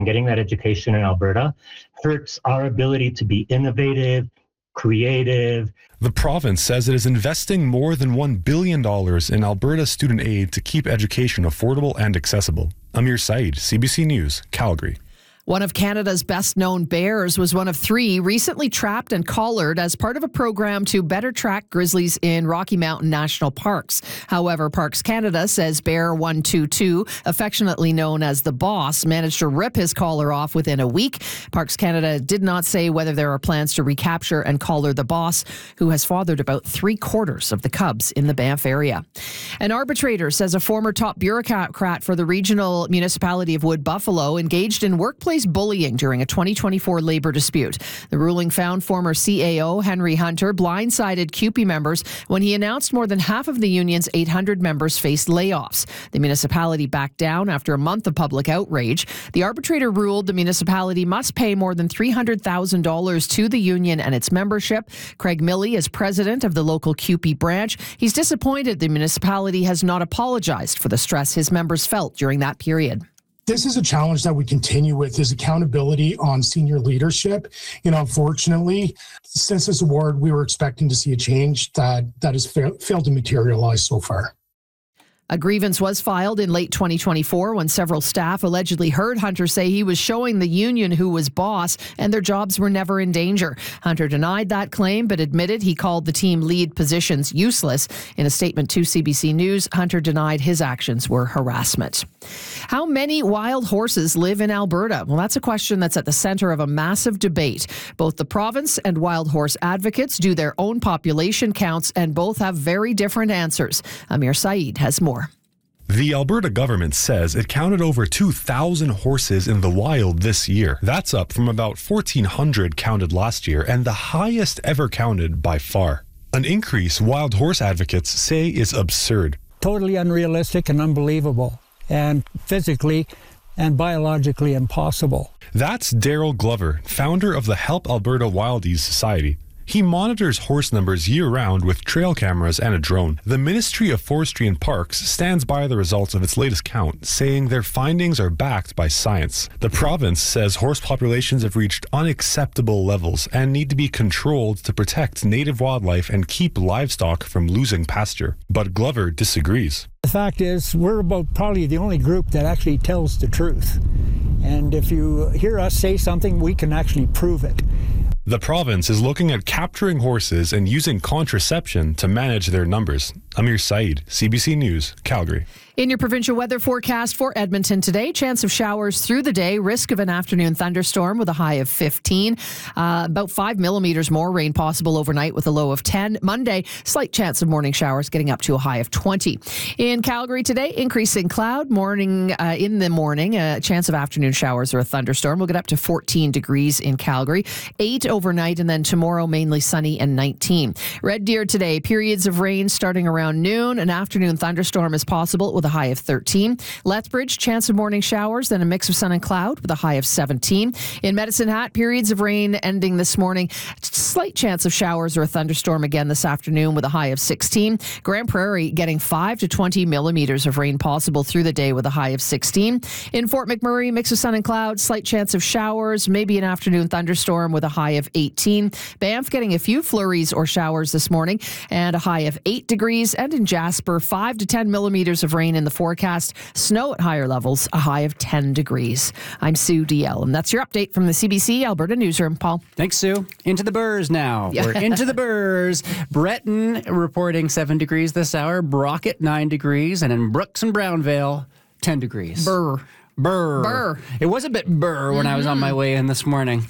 getting that education in Alberta hurts our ability to be innovative, creative. The province says it is investing more than $1 billion in Alberta student aid to keep education affordable and accessible. Amir Saeed, CBC News, Calgary. One of Canada's best-known bears was one of 3 recently trapped and collared as part of a program to better track grizzlies in Rocky Mountain National Parks. However, Parks Canada says Bear 122, affectionately known as the Boss, managed to rip his collar off within a week. Parks Canada did not say whether there are plans to recapture and collar the Boss, who has fathered about 3/4 of the cubs in the Banff area. An arbitrator says a former top bureaucrat for the regional municipality of Wood Buffalo engaged in workplace bullying during a 2024 labor dispute. The ruling found former CAO Henry Hunter blindsided CUPE members when he announced more than half of the union's 800 members faced layoffs. The municipality backed down after a month of public outrage. The arbitrator ruled the municipality must pay more than $300,000 to the union and its membership. Craig Milley is president of the local CUPE branch. He's disappointed the municipality has not apologized for the stress his members felt during that period. This is a challenge that we continue with, is accountability on senior leadership. Unfortunately, since this award, we were expecting to see a change that has failed to materialize so far. A grievance was filed in late 2024 when several staff allegedly heard Hunter say he was showing the union who was boss and their jobs were never in danger. Hunter denied that claim but admitted he called the team lead positions useless. In a statement to CBC News, Hunter denied his actions were harassment. How many wild horses live in Alberta? Well, that's a question that's at the center of a massive debate. Both the province and wild horse advocates do their own population counts and both have very different answers. Amir Saeed has more. The Alberta government says it counted over 2,000 horses in the wild this year. That's up from about 1,400 counted last year and the highest ever counted by far. An increase wild horse advocates say is absurd. Totally unrealistic and unbelievable, and physically and biologically impossible. That's Daryl Glover, founder of the Help Alberta Wildies Society. He monitors horse numbers year-round with trail cameras and a drone. The Ministry of Forestry and Parks stands by the results of its latest count, saying their findings are backed by science. The province says horse populations have reached unacceptable levels and need to be controlled to protect native wildlife and keep livestock from losing pasture. But Glover disagrees. The fact is, we're about probably the only group that actually tells the truth. And if you hear us say something, we can actually prove it. The province is looking at capturing horses and using contraception to manage their numbers. Amir Saeed, CBC News, Calgary. In your provincial weather forecast for Edmonton today, chance of showers through the day, risk of an afternoon thunderstorm with a high of 15. About 5 millimeters more rain possible overnight with a low of 10. Monday, slight chance of morning showers getting up to a high of 20. In Calgary today, increasing cloud. In the morning, a chance of afternoon showers or a thunderstorm. We'll get up to 14 degrees in Calgary. 8 overnight, and then tomorrow mainly sunny and 19. Red Deer today, periods of rain starting around noon. An afternoon thunderstorm is possible with a high of 13. Lethbridge, chance of morning showers, then a mix of sun and cloud with a high of 17. In Medicine Hat, periods of rain ending this morning. Slight chance of showers or a thunderstorm again this afternoon with a high of 16. Grand Prairie getting 5 to 20 millimeters of rain possible through the day with a high of 16. In Fort McMurray, mix of sun and cloud, slight chance of showers, maybe an afternoon thunderstorm with a high of 18. Banff getting a few flurries or showers this morning and a high of 8 degrees. And in Jasper, 5 to 10 millimeters of rain in the forecast. Snow at higher levels, a high of 10 degrees. I'm Sue DL, and that's your update from the CBC Alberta Newsroom. Paul. Thanks, Sue. Into the burrs now. We're into the burrs. Breton reporting 7 degrees this hour. Brockett, 9 degrees. And in Brooks and Brownvale, 10 degrees. Burr. It was a bit burr when I was on my way in this morning.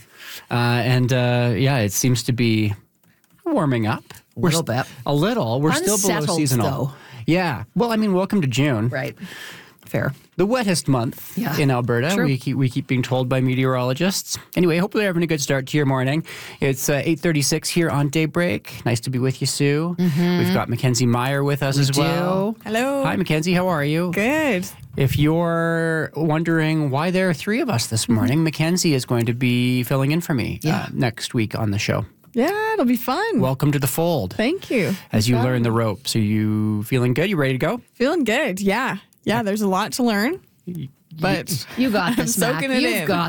It seems to be warming up. A little bit. A little. We're still below seasonal. Though. Yeah. Well, I mean, welcome to June. Right. Fair. The wettest month in Alberta. True. We keep being told by meteorologists. Anyway, hopefully you're having a good start to your morning. It's 8:36 here on Daybreak. Nice to be with you, Sue. Mm-hmm. We've got Mackenzie Meyer with us as well. Hello. Hi, Mackenzie. How are you? Good. If you're wondering why there are 3 of us this morning, Mackenzie is going to be filling in for me next week on the show. Yeah, it'll be fun. Welcome to the fold. Thank you. As you learn the ropes. Are you feeling good? You ready to go? Feeling good, yeah. Yeah, there's a lot to learn. But you got this, I'm soaking it in. You've got